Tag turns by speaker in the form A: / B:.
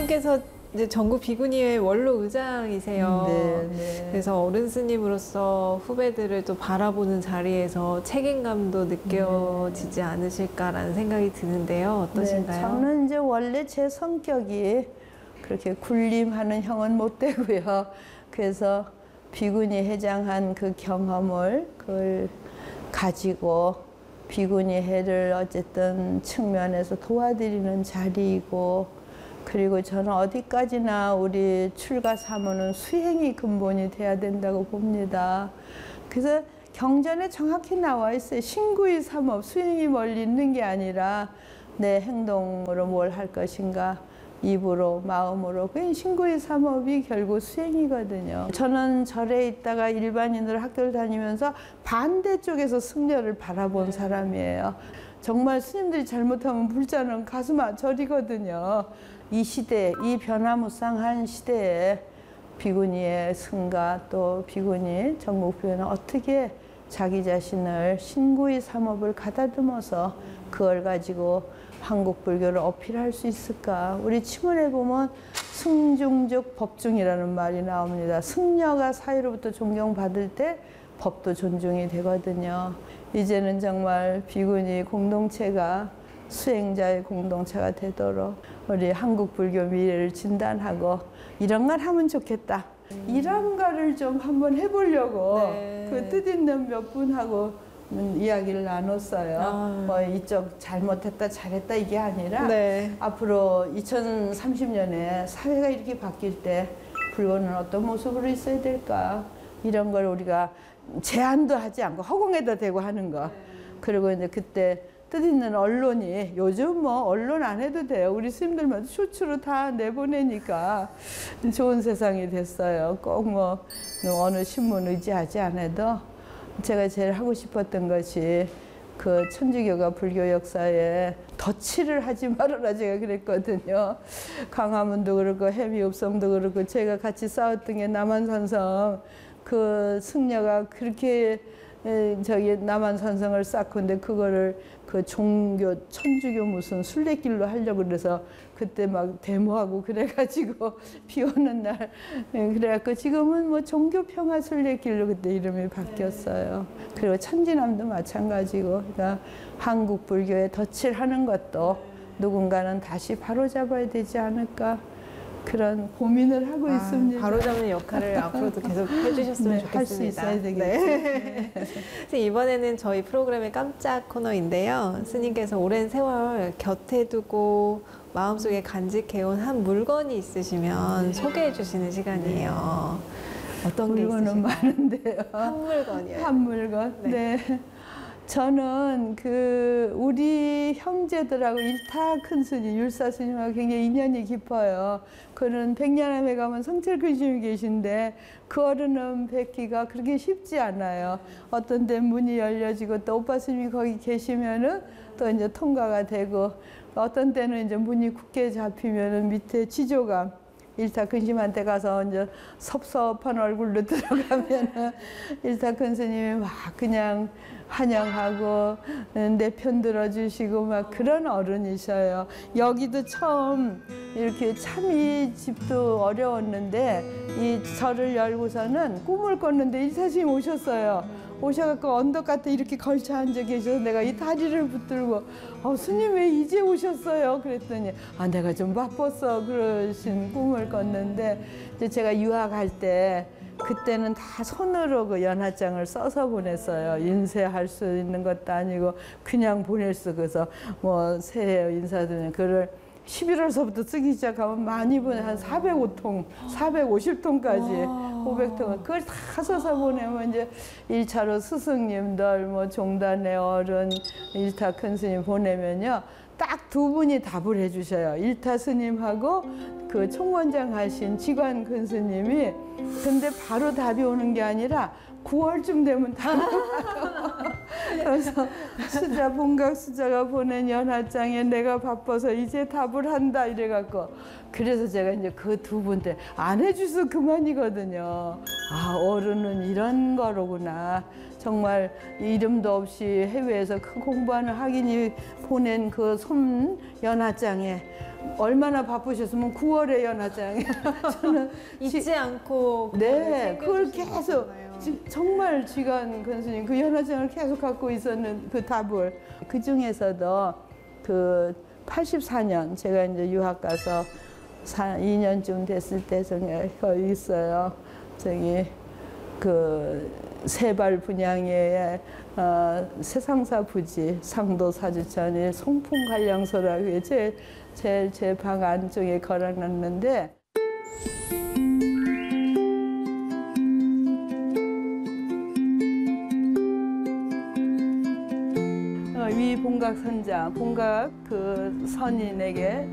A: 스님께서 이제 전국 비구니회 원로 의장이세요.
B: 네.
A: 그래서 어른 스님으로서 후배들을 또 바라보는 자리에서 책임감도 느껴지지 않으실까라는 생각이 드는데요. 어떠신가요?
B: 네, 저는 이제 원래 제 성격이 그렇게 군림하는 형은 못 되고요. 그래서 비구니 회장한 그 경험을 그걸 가지고 비구니회를 어쨌든 측면에서 도와드리는 자리이고, 그리고 저는 어디까지나 우리 출가 사모는 수행이 근본이 돼야 된다고 봅니다. 그래서 경전에 정확히 나와 있어요. 신구의 삼업, 수행이 멀리 있는 게 아니라 내 행동으로 뭘 할 것인가, 입으로, 마음으로. 그 신구의 삼업이 결국 수행이거든요. 저는 절에 있다가 일반인으로 학교를 다니면서 반대쪽에서 승려를 바라본 사람이에요. 정말 스님들이 잘못하면 불자는 가슴 저리거든요. 이 시대, 이 변화무쌍한 시대에 비구니의 승가 또 비구니 전국비구니는 어떻게 자기 자신을 신구의 삼업을 가다듬어서 그걸 가지고 한국 불교를 어필할 수 있을까? 우리 칭언에 보면 승중즉 법중이라는 말이 나옵니다. 승려가 사회로부터 존경받을 때 법도 존중이 되거든요. 이제는 정말 비구니 공동체가 수행자의 공동체가 되도록 우리 한국 불교 미래를 진단하고 이런 걸 하면 좋겠다. 이런 거를 좀 한번 해보려고 그 뜻있는 몇 분하고 이야기를 나눴어요. 뭐 이쪽 잘못했다 잘했다 이게 아니라 앞으로 2030년에 사회가 이렇게 바뀔 때 불교는 어떤 모습으로 있어야 될까, 이런 걸 우리가 제안도 하지 않고 허공에다 대고 하는 거. 그리고 이제 그때 뜻있는 언론이, 요즘 뭐 언론 안 해도 돼요. 우리 스님들만 쇼츠로 다 내보내니까 좋은 세상이 됐어요. 꼭 뭐 어느 신문 의지하지 않아도 제가 제일 하고 싶었던 것이 그 천주교가 불교 역사에 덧칠을 하지 말아라 제가 그랬거든요. 광화문도 그렇고 해미읍성도 그렇고 제가 같이 싸웠던 게 남한산성, 그 승려가 그렇게 저기 남한산성을 쌓고 근데 그거를 그 종교 천주교 무슨 순례길로 하려고 그래서 그때 막 데모하고 그래가지고 비 오는 날 그래갖고 지금은 뭐 종교평화 순례길로 그때 이름이 바뀌었어요. 그리고 천지남도 마찬가지고, 그러니까 한국 불교에 덧칠하는 것도 누군가는 다시 바로잡아야 되지 않을까, 그런 고민을 하고 있습니다.
A: 바로잡는 역할을 앞으로도 계속 해주셨으면 좋겠습니다.
B: 할 수 있어야 되겠죠.
A: 이번에는 저희 프로그램의 깜짝 코너인데요. 스님께서 오랜 세월 곁에 두고 마음속에 간직해온 한 물건이 있으시면 소개해 주시는 시간이에요. 어떤 게 있으실까요?
B: 물건은 많은데요.
A: 한 물건이요.
B: 한 물건. 네. 저는 그 우리 형제들하고 일타 큰 스님, 율사 스님하고 굉장히 인연이 깊어요. 그는 백년암에 가면 성철 큰 스님이 계신데 그 어른은 뵙기가 그렇게 쉽지 않아요. 어떤 데 문이 열려지고 또 오빠 스님이 거기 계시면은 또 이제 통과가 되고, 어떤 때는 이제 문이 굳게 잡히면은 밑에 지조감, 일타 근심한테 가서 이제 섭섭한 얼굴로 들어가면은 일타 큰 스님이 막 그냥 환영하고 내 편 들어주시고 막 그런 어른이셔요. 여기도 처음 이렇게 참 이 집도 어려웠는데 이 절을 열고서는 꿈을 꿨는데 일타 스님 오셨어요. 오셔갖고 언덕 같아 이렇게 걸쳐 앉아 계셔서 내가 이 다리를 붙들고 스님 왜 이제 오셨어요? 그랬더니 내가 좀 바빴어 그러신 꿈을 꿨는데, 이제 제가 유학할 때 그때는 다 손으로 그 연하장을 써서 보냈어요. 인쇄할 수 있는 것도 아니고 그냥 보낼 수. 그래서 뭐 새해 인사드리면 그를 11월서부터 쓰기 시작하면 많이 보내, 한 405통, 450통까지, 500통을 그걸 다 써서 보내면 이제 1차로 스승님들, 뭐 종단의 어른, 일타 큰 스님 보내면요. 딱 두 분이 답을 해주셔요. 일타 스님하고 그 총원장 하신 지관 큰 스님이. 근데 바로 답이 오는 게 아니라 9월쯤 되면 답이 와요. 그래서 수자, 본각 수자가 보낸 연하장에 내가 바빠서 이제 답을 한다 이래갖고, 그래서 제가 이제 그 두 분한테 안 해줘서 그만이거든요. 아, 어른은 이런 거로구나. 정말 이름도 없이 해외에서 큰 공부하는 학인이 보낸 그 손 연하장에 얼마나 바쁘셨으면 9월의 연하장에 저는
A: 잊지 않고
B: 네, 그걸
A: 챙겨주시는
B: 계속
A: 거잖아요.
B: 정말 지간 권수님 그 연하장을 계속 갖고 있었는 그 답을 그 중에서도 그 84년 제가 이제 유학 가서 2년쯤 됐을 때 거기 있어요. 저기 그 세발 분향의 세상사 부지 상도 사주천이 송풍 관량소라고 제 방 안쪽에 걸어놨는데 위 봉각 선자, 봉각 그 선인에게